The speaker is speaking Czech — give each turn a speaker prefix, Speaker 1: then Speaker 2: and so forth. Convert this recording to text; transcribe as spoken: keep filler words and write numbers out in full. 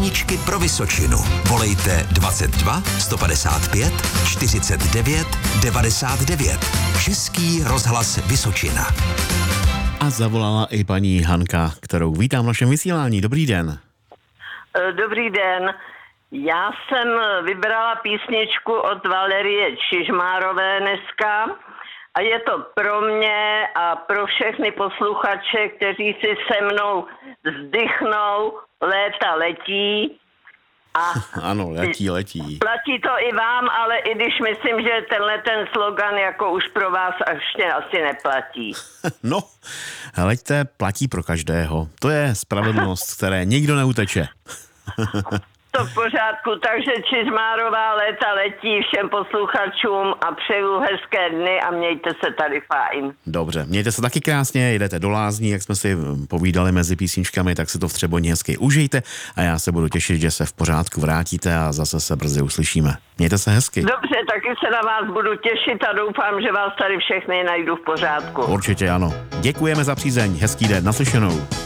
Speaker 1: Písničky pro Vysočinu. Volejte dvacet dva sto padesát pět čtyřicet devět devadesát devět. Český rozhlas Vysočina.
Speaker 2: A zavolala i paní Hanka, kterou vítám v našem vysílání. Dobrý den.
Speaker 3: Dobrý den. Já jsem vybrala písničku od Valerie Čižmárové dneska a je to pro mě a pro všechny posluchače, kteří si se mnou vzdychnou Léta letí. A
Speaker 2: ano, letí, letí.
Speaker 3: Platí to i vám, ale i když myslím, že tenhle ten slogan jako už pro vás ještě asi neplatí.
Speaker 2: No, leďte, platí pro každého. To je spravedlnost, které nikdo neuteče.
Speaker 3: To v pořádku, takže Čižmárová Léta letí všem posluchačům a přeju hezké dny a mějte se tady fajn.
Speaker 2: Dobře, mějte se taky krásně, jdete do lázní, jak jsme si povídali mezi písničkami, tak si to v Třeboni hezky užijte a já se budu těšit, že se v pořádku vrátíte a zase se brzy uslyšíme. Mějte se hezky.
Speaker 3: Dobře, taky se na vás budu těšit a doufám, že vás tady všechny najdu v pořádku.
Speaker 2: Určitě ano. Děkujeme za přízeň, hezký den, naslyšenou.